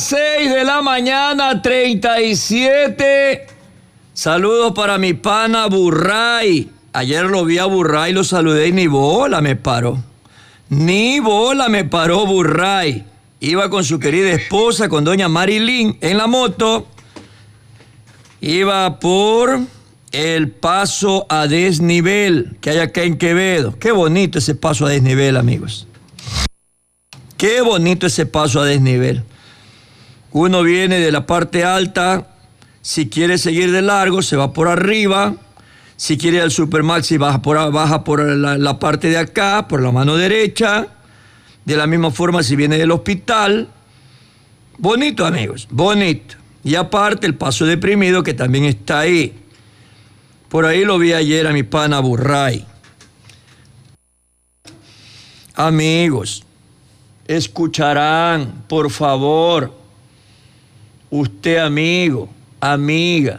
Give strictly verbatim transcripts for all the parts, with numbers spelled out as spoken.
las seis de la mañana, treinta y siete. Saludos para mi pana Burray. Ayer lo vi a Burray, lo saludé y ni bola me paró. Ni bola me paró Burray. Iba con su querida esposa, con doña Marilyn, en la moto. Iba por el paso a desnivel que hay acá en Quevedo. Qué bonito ese paso a desnivel, amigos. Qué bonito ese paso a desnivel. Uno viene de la parte alta, si quiere seguir de largo, se va por arriba. Si quiere ir al Supermaxi, baja por, baja por la, la parte de acá, por la mano derecha. De la misma forma, si viene del hospital. Bonito, amigos, bonito. Y aparte, el paso deprimido, que también está ahí. Por ahí lo vi ayer a mi pana Burray. Amigos, escucharán, por favor, usted amigo, amiga,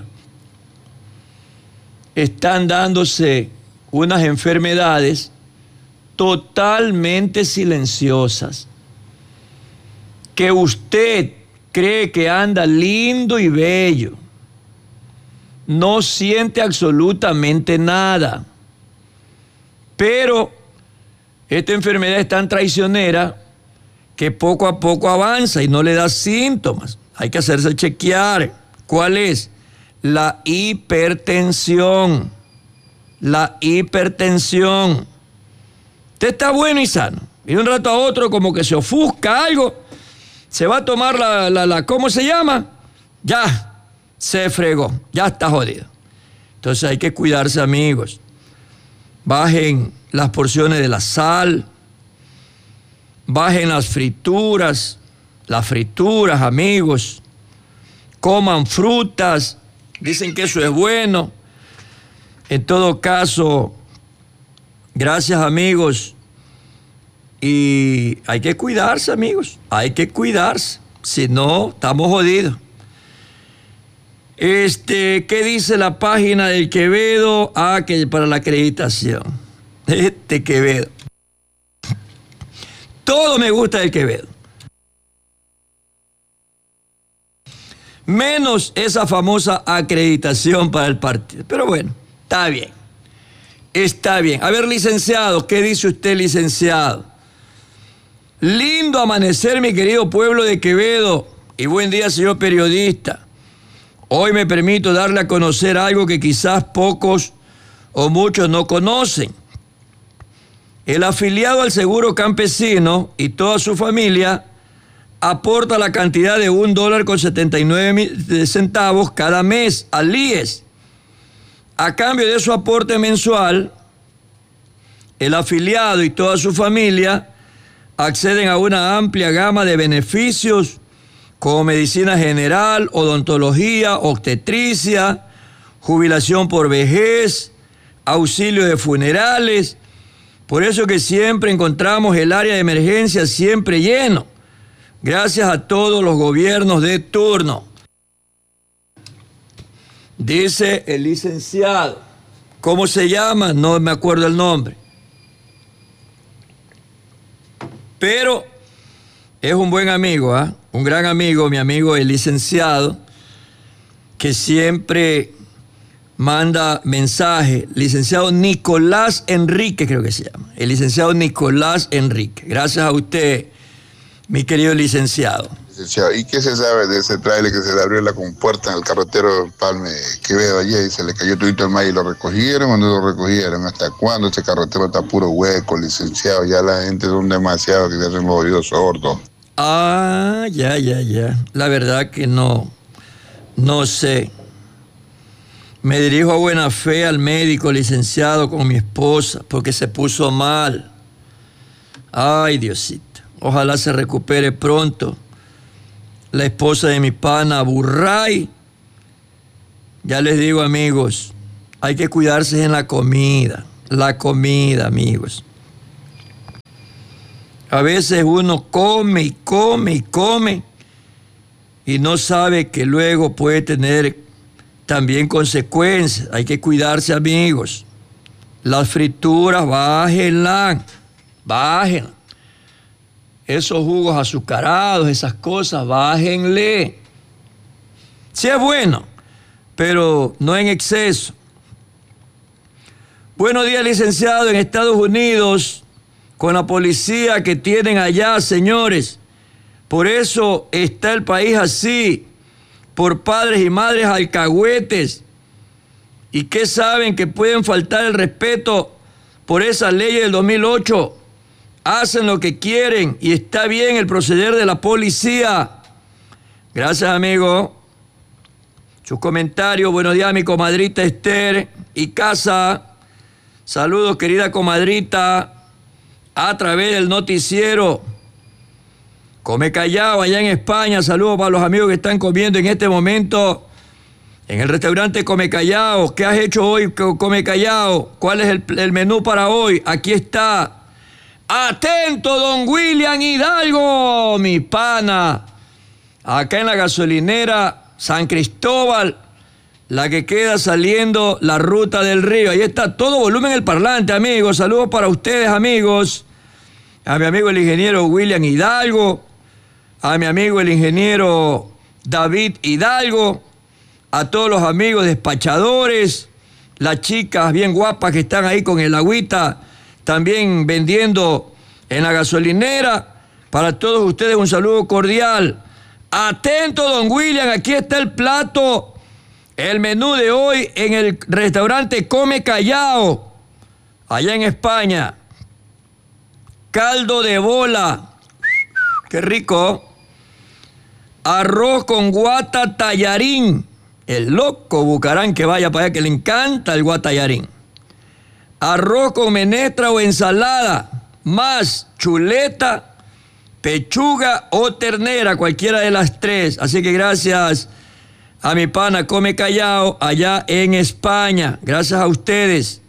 están dándose unas enfermedades totalmente silenciosas, que usted cree que anda lindo y bello, no siente absolutamente nada, pero esta enfermedad es tan traicionera que poco a poco avanza y no le da síntomas. Hay que hacerse chequear. ¿Cuál es? La hipertensión. La hipertensión. Usted está bueno y sano. Y de un rato a otro como que se ofusca algo. Se va a tomar la, la, la ¿cómo se llama? Ya. Se fregó, ya está jodido. Entonces hay que cuidarse, amigos. Bajen las porciones de la sal, bajen las frituras, las frituras, amigos. Coman frutas, dicen que eso es bueno. En todo caso, gracias, amigos. Y hay que cuidarse, amigos, hay que cuidarse. Si no, estamos jodidos. Este, ¿qué dice la página del Quevedo? Ah, que para la acreditación. Este Quevedo. Todo me gusta del Quevedo. Menos esa famosa acreditación para el partido. Pero bueno, está bien. Está bien. A ver, licenciado, ¿qué dice usted, licenciado? Lindo amanecer, mi querido pueblo de Quevedo. Y buen día, señor periodista. Hoy me permito darle a conocer algo que quizás pocos o muchos no conocen. El afiliado al Seguro Campesino y toda su familia aporta la cantidad de un dólar con setenta y nueve centavos cada mes al I E S. A cambio de su aporte mensual, el afiliado y toda su familia acceden a una amplia gama de beneficios como medicina general, odontología, obstetricia, jubilación por vejez, auxilio de funerales. Por eso que siempre encontramos el área de emergencia siempre lleno, gracias a todos los gobiernos de turno. Dice el licenciado, ¿cómo se llama? No me acuerdo el nombre. Pero es un buen amigo, ¿ah? ¿eh? Un gran amigo, mi amigo el licenciado, que siempre manda mensaje. Licenciado Nicolás Enrique, creo que se llama. El licenciado Nicolás Enrique. Gracias a usted, mi querido licenciado. Licenciado, ¿y qué se sabe de ese tráiler que se le abrió la compuerta en el carretero Palme Quevedo ayer y se le cayó todito el maíz y lo recogieron o no lo recogieron? ¿Hasta cuándo ese carretero está puro hueco, licenciado? Ya la gente son demasiado que se hacen los oídos sordos. Ah, ya, ya, ya. La verdad que no, no sé. Me dirijo a buena fe al médico, licenciado, con mi esposa, porque se puso mal. Ay, Diosito. Ojalá se recupere pronto. La esposa de mi pana Burray. Ya les digo, amigos, hay que cuidarse en la comida. La comida, amigos. A veces uno come y come y come y no sabe que luego puede tener también consecuencias. Hay que cuidarse, amigos. Las frituras, bájenlas, bájenlas. esos jugos azucarados, esas cosas, bájenle. Sí es bueno, pero no en exceso. Buenos días, licenciado. En Estados Unidos, con la policía que tienen allá, señores, por eso está el país así, por padres y madres alcahuetes, y que saben que pueden faltar el respeto por esas leyes del dos mil ocho. Hacen lo que quieren y está bien el proceder de la policía. Gracias, amigo. Sus comentarios. Buenos días, mi comadrita Esther y Casa. Saludos, querida comadrita, a través del noticiero Come Callao, allá en España. Saludos para los amigos que están comiendo en este momento en el restaurante Come Callao. ¿Qué has hecho hoy, Come Callao? ¿Cuál es el, el menú para hoy? Aquí está. Atento, don William Hidalgo, mi pana. Acá en la gasolinera San Cristóbal, la que queda saliendo la ruta del río. Ahí está, todo volumen el parlante, amigos. Saludos para ustedes, amigos. A mi amigo el ingeniero William Hidalgo, a mi amigo el ingeniero David Hidalgo, a todos los amigos despachadores, las chicas bien guapas que están ahí con el agüita, también vendiendo en la gasolinera. Para todos ustedes un saludo cordial. Atento, don William, aquí está el plato, el menú de hoy en el restaurante Come Callao, allá en España. Caldo de bola, qué rico. Arroz con guata tallarín. El loco Bucarán que vaya para allá, que le encanta el guatallarín. Arroz con menestra o ensalada, más chuleta, pechuga o ternera, cualquiera de las tres. Así que gracias a mi pana Come Callao, allá en España. Gracias a ustedes.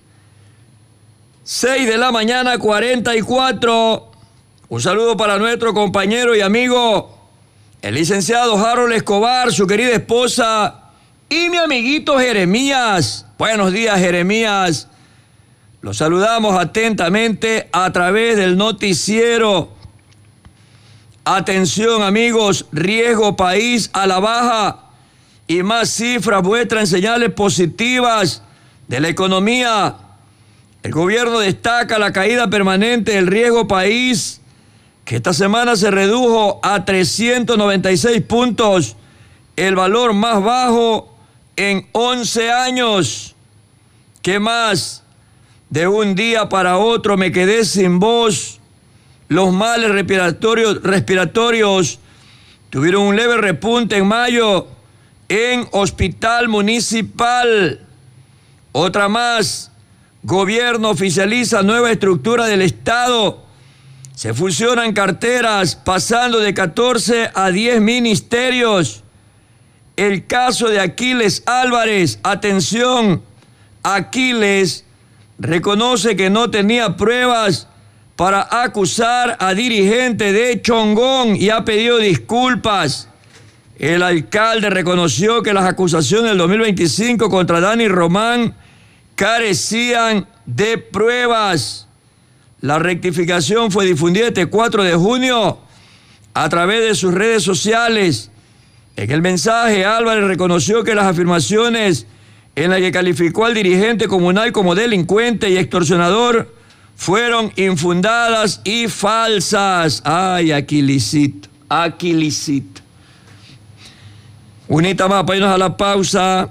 seis de la mañana, cuarenta y cuatro. Un saludo para nuestro compañero y amigo, el licenciado Harold Escobar, su querida esposa y mi amiguito Jeremías. Buenos días, Jeremías. Los saludamos atentamente a través del noticiero. Atención, amigos, riesgo país a la baja y más cifras muestran señales positivas de la economía. El gobierno destaca la caída permanente del riesgo país, que esta semana se redujo a trescientos noventa y seis puntos, el valor más bajo en once años. ¿Qué más? De un día para otro me quedé sin voz. Los males respiratorios, respiratorios tuvieron un leve repunte en mayo en Hospital Municipal. Otra más. Gobierno oficializa nueva estructura del Estado. Se fusionan carteras pasando de catorce a diez ministerios. El caso de Aquiles Álvarez. Atención, Aquiles reconoce que no tenía pruebas para acusar a dirigente de Chongón y ha pedido disculpas. El alcalde reconoció que las acusaciones del dos mil veinticinco contra Dani Román carecían de pruebas. La rectificación fue difundida este cuatro de junio a través de sus redes sociales. En el mensaje, Álvarez reconoció que las afirmaciones en las que calificó al dirigente comunal como delincuente y extorsionador fueron infundadas y falsas. Ay, Aquilisito, Aquilisito. Unita más para irnos a la pausa.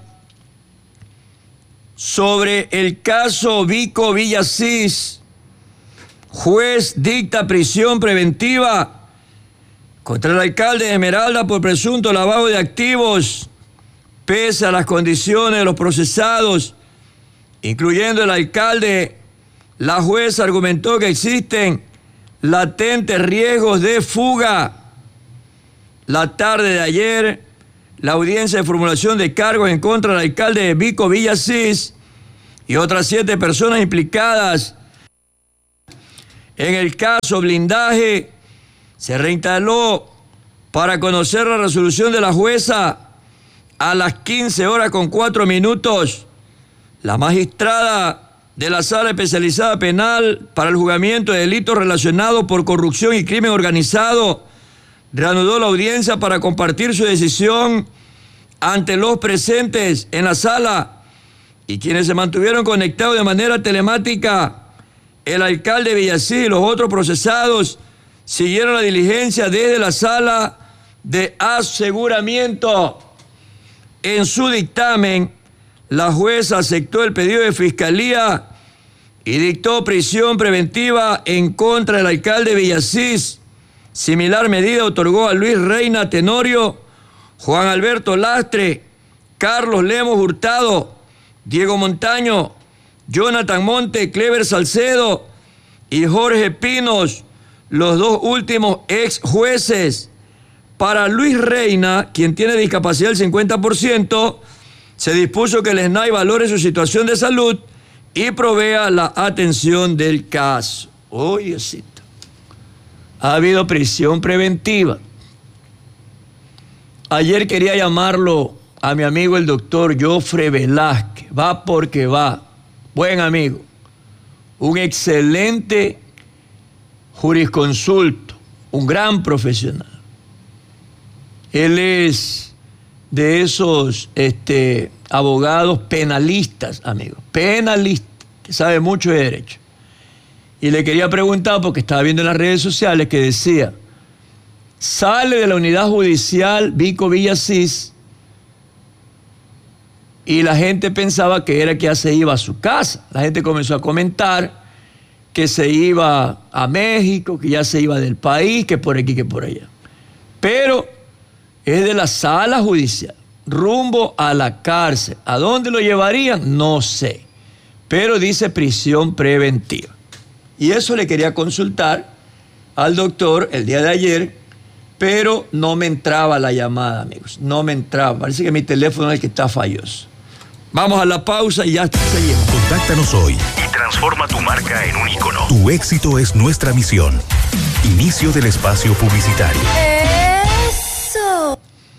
Sobre el caso Vico Villasís, juez dicta prisión preventiva contra el alcalde de Esmeralda por presunto lavado de activos. Pese a las condiciones de los procesados, incluyendo el alcalde, la jueza argumentó que existen latentes riesgos de fuga. La tarde de ayer, la audiencia de formulación de cargos en contra del alcalde de Vico Villasís y otras siete personas implicadas en el caso blindaje se reinstaló para conocer la resolución de la jueza a las quince horas con cuatro minutos. La magistrada de la Sala Especializada Penal para el juzgamiento de delitos relacionados por corrupción y crimen organizado reanudó la audiencia para compartir su decisión ante los presentes en la sala y quienes se mantuvieron conectados de manera telemática. El alcalde de Villasís y los otros procesados siguieron la diligencia desde la sala de aseguramiento. En su dictamen, la jueza aceptó el pedido de fiscalía y dictó prisión preventiva en contra del alcalde de Villasís. Similar medida otorgó a Luis Reina Tenorio, Juan Alberto Lastre, Carlos Lemos Hurtado, Diego Montaño, Jonathan Monte, Clever Salcedo y Jorge Pinos, los dos últimos ex jueces. Para Luis Reina, quien tiene discapacidad del cincuenta por ciento, se dispuso que el S N A I valore su situación de salud y provea la atención del caso. Oye, sí. Ha habido prisión preventiva. Ayer quería llamarlo a mi amigo el doctor Jofre Velázquez. Va porque va. Buen amigo. Un excelente jurisconsulto. Un gran profesional. Él es de esos este, abogados penalistas, amigos. Penalistas, que sabe mucho de derecho. Y le quería preguntar, porque estaba viendo en las redes sociales que decía, sale de la unidad judicial Vico Villasís y la gente pensaba que era que ya se iba a su casa. La gente comenzó a comentar que se iba a México, que ya se iba del país, que por aquí, que por allá. Pero es de la sala judicial, rumbo a la cárcel. ¿A dónde lo llevarían? No sé. Pero dice prisión preventiva. Y eso le quería consultar al doctor el día de ayer, pero no me entraba la llamada, amigos. No me entraba. Parece que mi teléfono es el que está falloso. Vamos a la pausa y ya seguimos. Contáctanos hoy y transforma tu marca en un ícono. Tu éxito es nuestra misión. Inicio del espacio publicitario. Eso.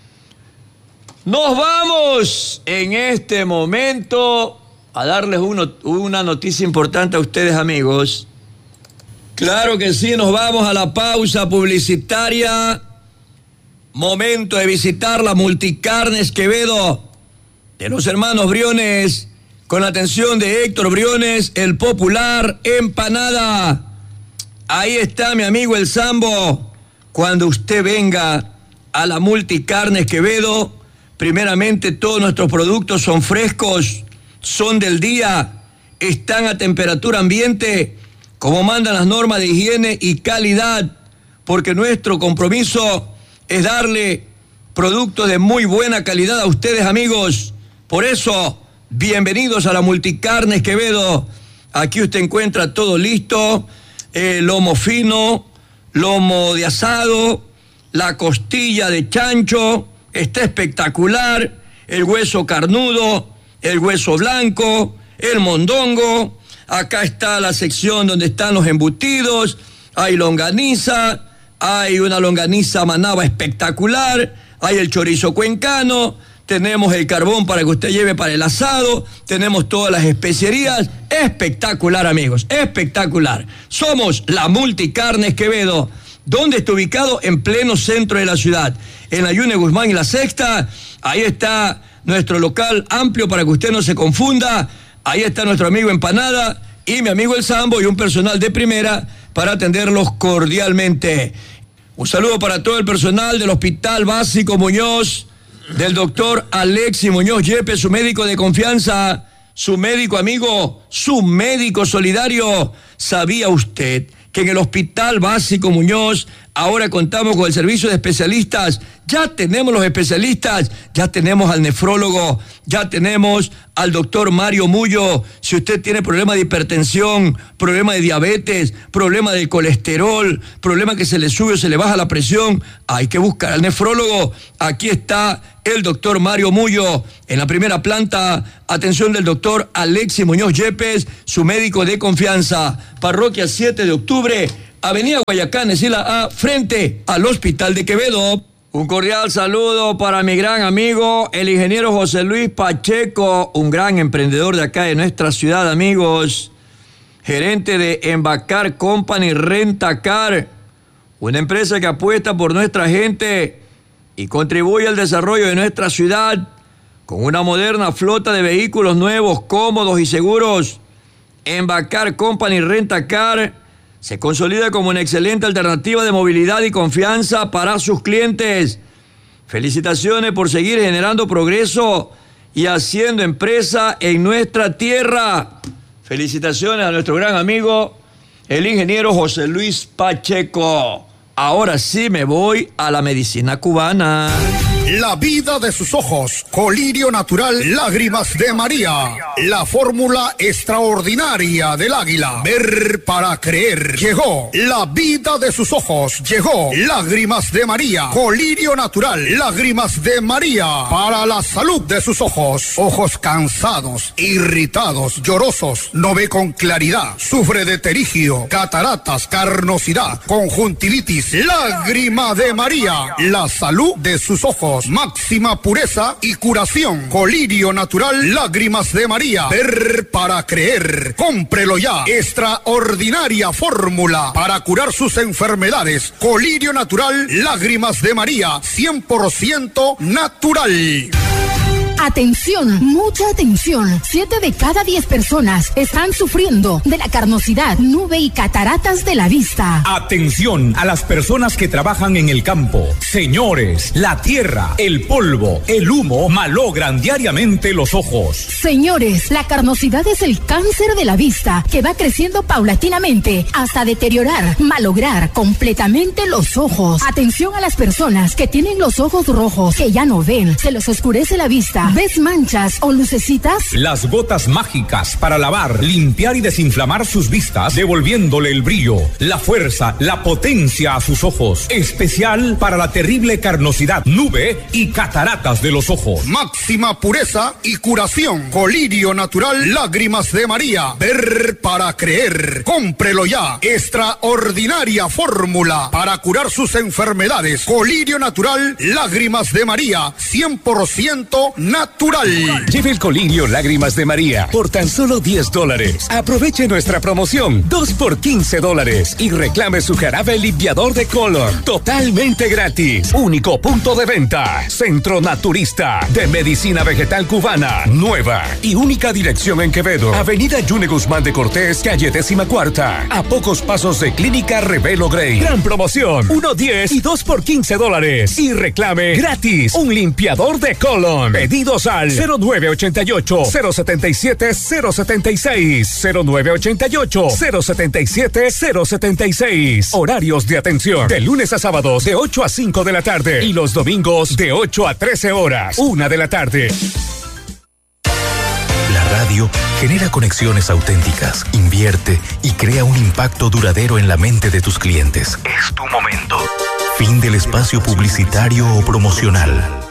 Nos vamos en este momento a darles uno, una noticia importante a ustedes, amigos. Claro que sí, nos vamos a la pausa publicitaria. Momento de visitar la Multicarnes Quevedo de los hermanos Briones, con la atención de Héctor Briones, el popular Empanada. Ahí está mi amigo el Sambo. Cuando usted venga a la Multicarnes Quevedo, primeramente todos nuestros productos son frescos, son del día, están a temperatura ambiente, como mandan las normas de higiene y calidad, porque nuestro compromiso es darle productos de muy buena calidad a ustedes, amigos. Por eso, bienvenidos a la Multicarnes Quevedo. Aquí usted encuentra todo listo, eh, lomo fino, lomo de asado, la costilla de chancho, está espectacular, el hueso carnudo, el hueso blanco, el mondongo. Acá está la sección donde están los embutidos, hay longaniza, hay una longaniza manaba espectacular, hay el chorizo cuencano, tenemos el carbón para que usted lleve para el asado, tenemos todas las especierías. Espectacular, amigos, espectacular. Somos la Multicarnes Quevedo. ¿Dónde está ubicado? En pleno centro de la ciudad, en la Yune Guzmán y la Sexta. Ahí está nuestro local amplio para que usted no se confunda. Ahí está nuestro amigo Empanada y mi amigo el Sambo y un personal de primera para atenderlos cordialmente. Un saludo para todo el personal del Hospital Básico Muñoz, del doctor Alexis Muñoz Yepes, su médico de confianza, su médico amigo, su médico solidario. ¿Sabía usted que en el Hospital Básico Muñoz ahora contamos con el servicio de especialistas? Ya tenemos los especialistas, ya tenemos al nefrólogo, ya tenemos al doctor Mario Mullo. Si usted tiene problema de hipertensión, problema de diabetes, problema de colesterol, problema que se le sube o se le baja la presión, hay que buscar al nefrólogo. Aquí está el doctor Mario Mullo. En la primera planta, atención del doctor Alexis Muñoz Yepes, su médico de confianza. Parroquia siete de octubre, Avenida Guayacán, Esila A, frente al Hospital de Quevedo. Un cordial saludo para mi gran amigo, el ingeniero José Luis Pacheco, un gran emprendedor de acá de nuestra ciudad, amigos. Gerente de Embacar Company Rentacar, una empresa que apuesta por nuestra gente y contribuye al desarrollo de nuestra ciudad con una moderna flota de vehículos nuevos, cómodos y seguros. Embacar Company Rentacar se consolida como una excelente alternativa de movilidad y confianza para sus clientes. Felicitaciones por seguir generando progreso y haciendo empresa en nuestra tierra. Felicitaciones a nuestro gran amigo, el ingeniero José Luis Pacheco. Ahora sí me voy a la medicina cubana. La vida de sus ojos, colirio natural, lágrimas de María. La fórmula extraordinaria del águila. Ver para creer. Llegó la vida de sus ojos. Llegó lágrimas de María. Colirio natural, lágrimas de María. Para la salud de sus ojos. Ojos cansados, irritados, llorosos. No ve con claridad. Sufre de terigio, cataratas, carnosidad, conjuntivitis. Lágrima de María. La salud de sus ojos. Máxima pureza y curación. Colirio natural, lágrimas de María. Ver para creer. Cómprelo ya. Extraordinaria fórmula para curar sus enfermedades. Colirio natural, lágrimas de María. cien por ciento natural. Atención, mucha atención. Siete de cada diez personas están sufriendo de la carnosidad, nube y cataratas de la vista. Atención a las personas que trabajan en el campo. Señores, la tierra, el polvo, el humo malogran diariamente los ojos. Señores, la carnosidad es el cáncer de la vista que va creciendo paulatinamente hasta deteriorar, malograr completamente los ojos. Atención a las personas que tienen los ojos rojos, que ya no ven, se les oscurece la vista. ¿Ves manchas o lucecitas? Las gotas mágicas para lavar, limpiar y desinflamar sus vistas, devolviéndole el brillo, la fuerza, la potencia a sus ojos. Especial para la terrible carnosidad, nube y cataratas de los ojos. Máxima pureza y curación. Colirio natural, lágrimas de María. Ver para creer. Cómprelo ya. Extraordinaria fórmula para curar sus enfermedades. Colirio natural, lágrimas de María. cien por ciento natural. Lleve el colirio Lágrimas de María por tan solo diez dólares. Aproveche nuestra promoción dos por quince dólares y reclame su jarabe limpiador de color totalmente gratis. Único punto de venta. Centro Naturista de Medicina Vegetal Cubana. Nueva y única dirección en Quevedo. Avenida Yune Guzmán de Cortés, calle décima cuarta. A pocos pasos de Clínica Revelo Grey. Gran promoción. uno diez y dos por quince dólares. Y reclame gratis un limpiador de colon. Pedidos al cero nueve ochenta y ocho, cero setenta y siete, cero setenta y seis, cero nueve ochenta y ocho, cero setenta y siete, cero setenta y seis. Horarios de atención de lunes a sábados de ocho a cinco de la tarde y los domingos de ocho a trece horas, una de la tarde. La radio genera conexiones auténticas, invierte y crea un impacto duradero en la mente de tus clientes. Es tu momento. Fin del espacio publicitario o promocional.